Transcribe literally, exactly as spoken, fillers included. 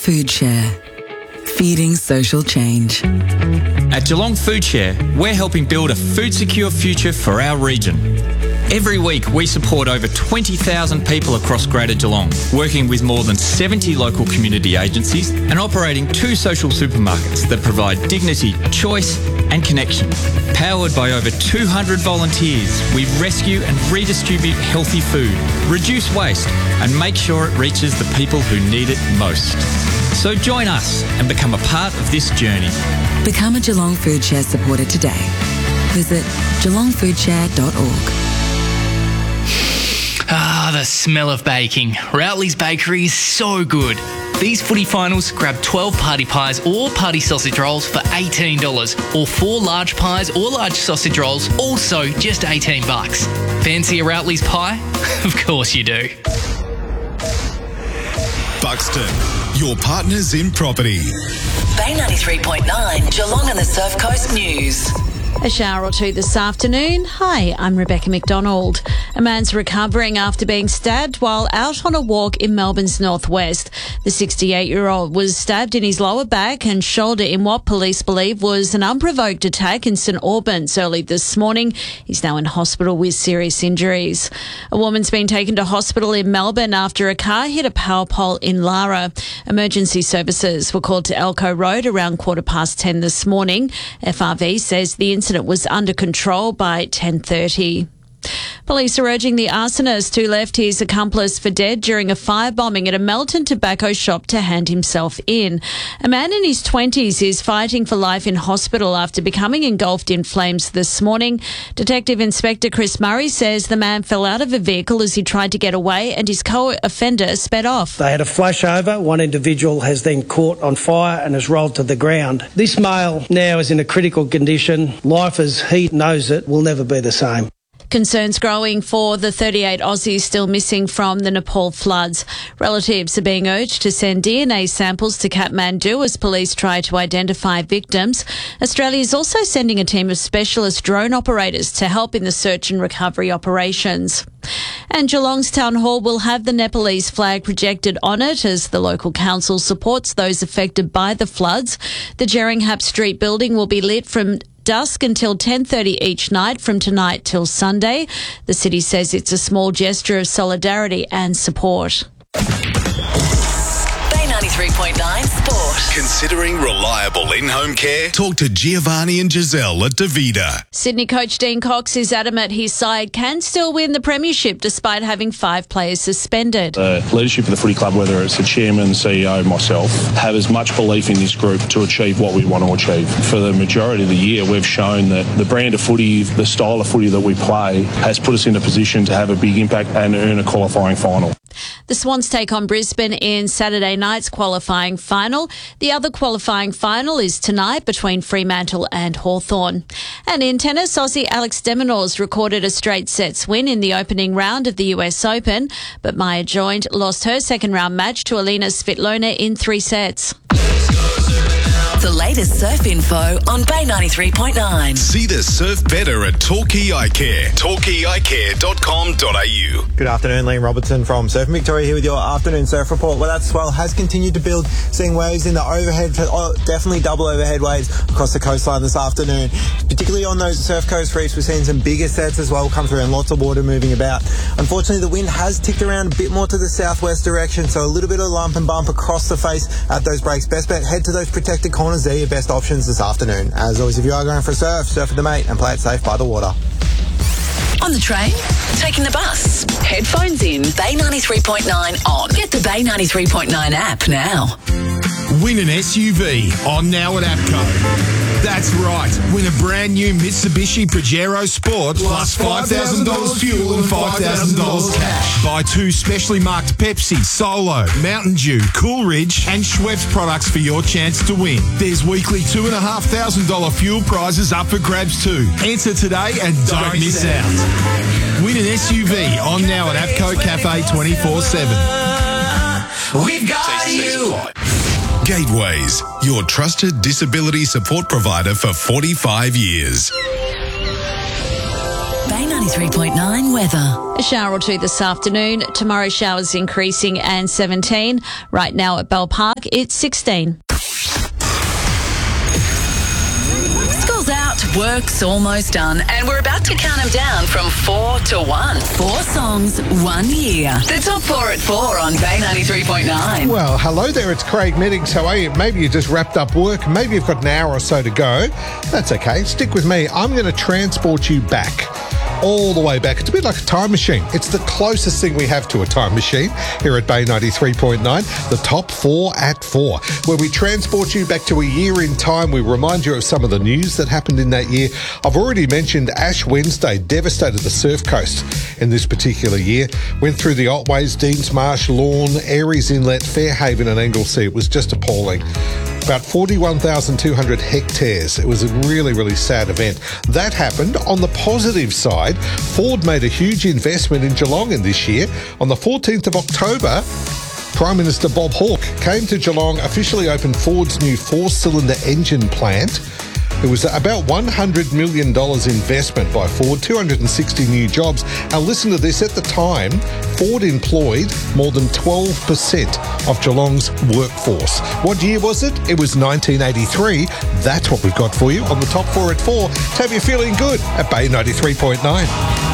Food Share. Feeding social change. At Geelong Food Share, we're helping build a food-secure future for our region. Every week, we support over twenty thousand people across Greater Geelong, working with more than seventy local community agencies and operating two social supermarkets that provide dignity, choice and connection. Powered by over two hundred volunteers, we rescue and redistribute healthy food, reduce waste and make sure it reaches the people who need it most. So join us and become a part of this journey. Become a Geelong Food Share supporter today. Visit geelong food share dot org. Ah, the smell of baking. Routley's Bakery is so good. These footy finals, grab twelve party pies or party sausage rolls for eighteen dollars, or four large pies or large sausage rolls, also just eighteen bucks. Fancy a Routley's pie? Of course you do. Buxton, your partners in property. Bay ninety-three point nine, Geelong and the Surf Coast News. A shower or two this afternoon. Hi, I'm Rebecca McDonald. A man's recovering after being stabbed while out on a walk in Melbourne's northwest. The sixty-eight-year-old was stabbed in his lower back and shoulder in what police believe was an unprovoked attack in St Albans early this morning. He's now in hospital with serious injuries. A woman's been taken to hospital in Melbourne after a car hit a power pole in Lara. Emergency services were called to Elko Road around quarter past ten this morning. F R V says the incident was under control by ten thirty. Police are urging the arsonist who left his accomplice for dead during a firebombing at a Melton tobacco shop to hand himself in. A man in his twenties is fighting for life in hospital after becoming engulfed in flames this morning. Detective Inspector Chris Murray says the man fell out of a vehicle as he tried to get away and his co-offender sped off. They had a flashover. One individual has then caught on fire and has rolled to the ground. This male now is in a critical condition. Life as he knows it will never be the same. Concerns growing for the thirty-eight Aussies still missing from the Nepal floods. Relatives are being urged to send D N A samples to Kathmandu as police try to identify victims. Australia is also sending a team of specialist drone operators to help in the search and recovery operations. And Geelong's Town Hall will have the Nepalese flag projected on it as the local council supports those affected by the floods. The Jeringhap Street building will be lit from dusk until ten thirty each night from tonight till Sunday. The city says it's a small gesture of solidarity and support. Bay ninety-three point nine Sport. Considering reliable in-home care? Talk to Giovanni and Giselle at Davida. Sydney coach Dean Cox is adamant his side can still win the premiership despite having five players suspended. The leadership of the footy club, whether it's the chairman, C E O, myself, have as much belief in this group to achieve what we want to achieve. For the majority of the year, we've shown that the brand of footy, the style of footy that we play, has put us in a position to have a big impact and earn a qualifying final. The Swans take on Brisbane in Saturday night's qualifying final. The other qualifying final is tonight between Fremantle and Hawthorn. And in tennis, Aussie Alex de Minaur's recorded a straight sets win in the opening round of the U S Open, but Maya Joint lost her second round match to Alina Svitolina in three sets. The latest surf info on Bay ninety-three point nine. See the surf better at Torquay Eye Care. torquay eye care dot com dot a u. Good afternoon, Liam Robertson from Surf Victoria here with your afternoon surf report. Well, that swell has continued to build, seeing waves in the overhead, oh, definitely double overhead waves across the coastline this afternoon. Particularly on those surf coast reefs, we're seeing some bigger sets as well come through and lots of water moving about. Unfortunately, the wind has ticked around a bit more to the southwest direction, so a little bit of lump and bump across the face at those breaks. Best bet, head to those protected corners. They're your best options this afternoon. As always, if you are going for a surf, surf with the mate and play it safe by the water. On the train, taking the bus, headphones in, Bay ninety-three point nine on. Get the Bay ninety-three point nine app now. Win an S U V on now at APCO. That's right. Win a brand new Mitsubishi Pajero Sport plus five thousand dollars fuel and five thousand dollars cash. Buy two specially marked Pepsi, Solo, Mountain Dew, Coolridge and Schweppes products for your chance to win. There's weekly two thousand five hundred dollars fuel prizes up for grabs too. Enter today and don't miss out. Win an S U V on now at APCO Cafe twenty-four seven. We've got you. Gateways, your trusted disability support provider for forty-five years. Bay ninety-three point nine weather. A shower or two this afternoon. Tomorrow showers increasing and seventeen. Right now at Bell Park, it's sixteen. School's out, work's almost done, and we're about to count them down from four to one. Four songs, one year. The top four at four on Bay ninety-three point nine. Well, hello there, it's Craig Meddings. How are you? Maybe you just wrapped up work. Maybe you've got an hour or so to go. That's okay. Stick with me. I'm going to transport you back. All the way back. It's a bit like a time machine. It's the closest thing we have to a time machine here at Bay ninety-three point nine. The top four at four, where we transport you back to a year in time. We remind you of some of the news that happened in that year. I've already mentioned Ash Wednesday devastated the Surf Coast in this particular year. Went through the Otways, Deans Marsh, Lorne, Aireys Inlet, Fairhaven and Anglesea. It was just appalling. About forty-one thousand two hundred hectares. It was a really, really sad event. That happened. On the positive side, Ford made a huge investment in Geelong in this year. On the fourteenth of October, Prime Minister Bob Hawke came to Geelong, officially opened Ford's new four-cylinder engine plant. It was about one hundred million dollars investment by Ford, two hundred sixty new jobs. Now listen to this, at the time, Ford employed more than twelve percent of Geelong's workforce. What year was it? It was nineteen eighty-three. That's what we've got for you on the top four at four to have you feeling good at Bay ninety-three point nine.